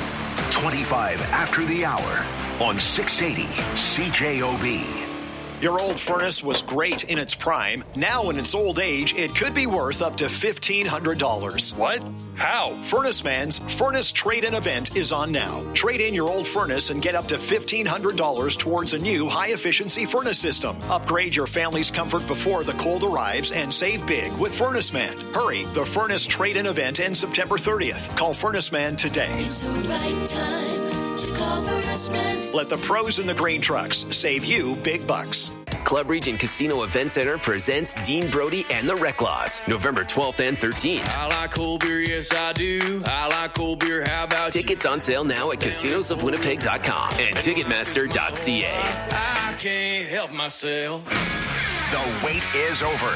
25 after the hour on 680 CJOB. Your old furnace was great in its prime. Now in its old age, it could be worth up to $1,500. What? How? Furnace Man's Furnace Trade-In event is on now. Trade in your old furnace and get up to $1,500 towards a new high-efficiency furnace system. Upgrade your family's comfort before the cold arrives and save big with Furnace Man. Hurry, the Furnace Trade-In event ends September 30th. Call Furnace Man today. It's the right time to call Furnace Man. Let the pros in the grain trucks save you big bucks. Club Region Casino Event Center presents Dean Brody and the Reclaws, November 12th and 13th. I like cold beer, yes I do. I like cold beer, how about Tickets on sale now at casinosofwinnipeg.com and ticketmaster.ca. I can't help myself. The wait is over.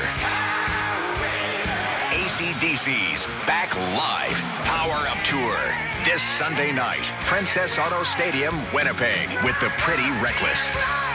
AC/DC's back live Power Up Tour this Sunday night. Princess Auto Stadium, Winnipeg, with the Pretty Reckless.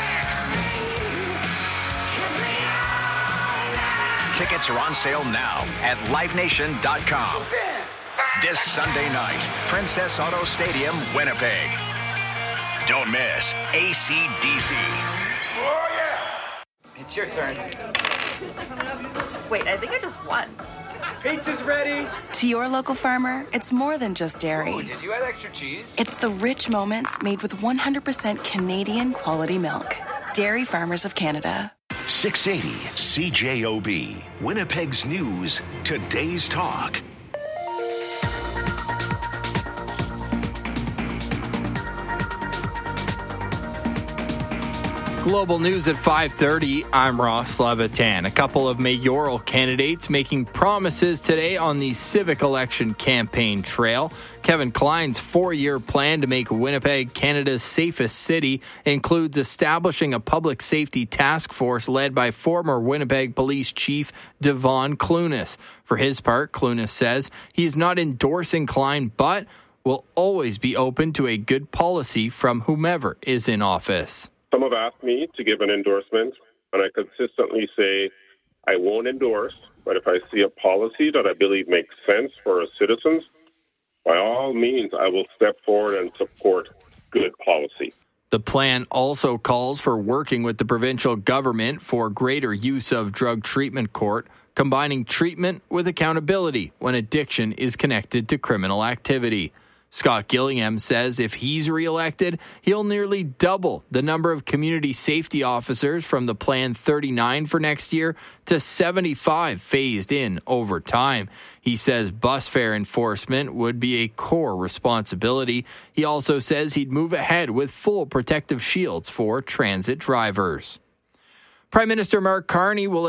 Tickets are on sale now at livenation.com. This Sunday night, Princess Auto Stadium, Winnipeg. Don't miss AC/DC. Oh, yeah. It's your turn. Wait, I think I just won. Pizza's ready. To your local farmer, it's more than just dairy. Oh, did you add extra cheese? It's the rich moments made with 100% Canadian quality milk. Dairy Farmers of Canada. 680 CJOB. Winnipeg's news, today's talk. Global News at 5:30. I'm Ross Levitan. A couple of mayoral candidates making promises today on the civic election campaign trail. Kevin Klein's 4-year plan to make Winnipeg Canada's safest city includes establishing a public safety task force led by former Winnipeg Police Chief Devon Clunas. For his part, Clunas says he is not endorsing Klein, but will always be open to a good policy from whomever is in office. Some have asked me to give an endorsement, and I consistently say I won't endorse, but if I see a policy that I believe makes sense for our citizens, by all means, I will step forward and support good policy. The plan also calls for working with the provincial government for greater use of drug treatment court, combining treatment with accountability when addiction is connected to criminal activity. Scott Gillingham says if he's reelected, he'll nearly double the number of community safety officers from the planned 39 for next year to 75 phased in over time. He says bus fare enforcement would be a core responsibility. He also says he'd move ahead with full protective shields for transit drivers. Prime Minister Mark Carney will